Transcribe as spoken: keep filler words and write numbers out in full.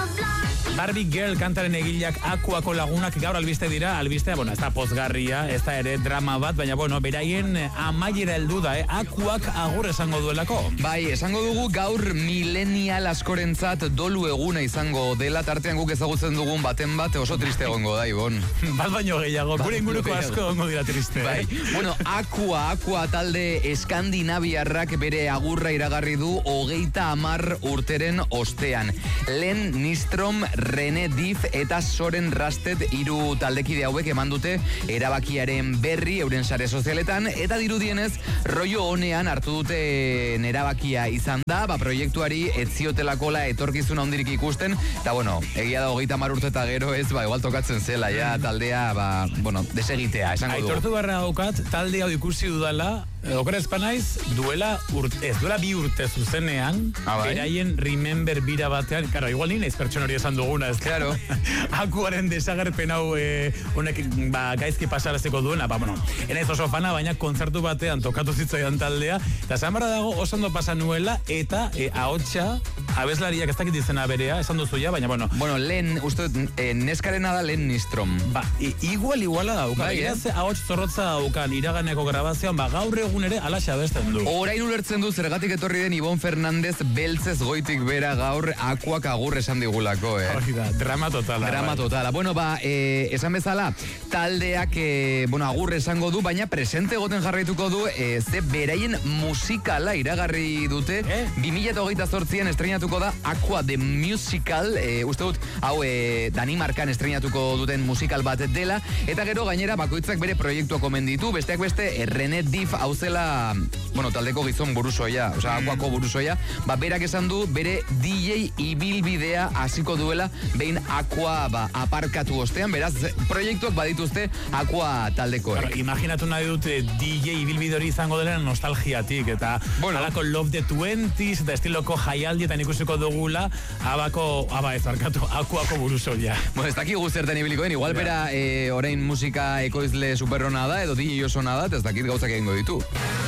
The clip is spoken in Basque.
Barbie Girl kantaren egileak Akuako lagunak gaur albiste dira, albistea, bueno, ez da pozgarria, ez da ere drama bat, baina, bueno, beraien amaiera heldu da, eh? Akuak agur esango duelako. Bai, esango dugu gaur milenial askorentzat dolu eguna izango dela, tartean guk ezagutzen dugun baten bat oso triste egongo da, Ibon. Bat baino gehiago, gure inguruko asko egongo dira triste. Bai, eh? bueno, Akua, Akua talde eskandinaviarrak bere agurra iragarri du hogeita hamar urteren ostean. Len Nistrom, Rene Diff eta Soren Rasted hiru taldekide hauek eman dute erabakiaren berri euren sare sozialetan, eta dirudienez rollo honean hartu dute erabakia izan da, ba proiektuari ez ziotelakola etorkizuna handirik ikusten, eta bueno, egia da hogeita hamar urte eta gero ez, ba igual tokatzen zela, ja taldea, ba, bueno, desegitea, esango du. Aitortu barra daukat, talde hau ikusi dudala, okera espanaiz, duela urte, ez duela bi urte zuzenean, ah, bai? beraien Remember bira batean, karo, igual nien ez pertson hori esan duguna, ez claro. Akuaren desagerpen hau eh, honek ba, gaizki pasarazeko duena, ba, bueno, enaiz oso fana, baina kontzertu batean tokatu zitzaidan taldea, eta zamara dago oso ondo pasa nuela, eta eh, ahotsa, abeslariak ez dakit izena berea, esan duzu ja, baina, bueno. Bueno, lehen, uste, eh, neskarena da Len Nistrom. Ba, i, igual, iguala dauka, bai, iraz ahots zorrotza daukan iraganeko grabazioan, ba, gaur egun ere alaxe abesten du. Orain ulertzen du zergatik etorri den Ibon Fernandez beltzez goitik bera gaur Akuak agur esan digulako, eh? Hori da, drama totala. Drama bai. totala. Bueno, ba, eh, esan bezala, taldeak, eh, bueno, agur esango du, baina presente goten jarraituko du, eh, ze beraien musikala iragarri dute, eh? bi mila hogeita zortzian estrenatuko da Aqua The Musical, eh, uste dut, hau, eh, Danimarkan estrenatuko duten musikal bat dela, eta gero gainera bakoitzak bere proiektua komen ditu, besteak beste, eh, Rene Diff hau zela, bueno, taldeko gizon burusoia, osea, Akuako burusoia, ba, berak esan du, bere D J ibilbidea hasiko duela, behin Aqua ba, aparkatu ostean, beraz, proiektuak badituzte Aqua taldekoek. Claro, imaginatu nahi dute D J ibilbide hori izango dela nostalgiatik, eta bueno, alako Love the twenties, eta estiloko jaialdietan ikusiko dugula, abako, aba ez barkatu, Akuako burusoia. Bueno, ez dakigu zertan ibilikoen, igual yeah. bera eh, orain musika ekoizle superrona da, edo D J oso da, ez dakit gauzak egingo ditu.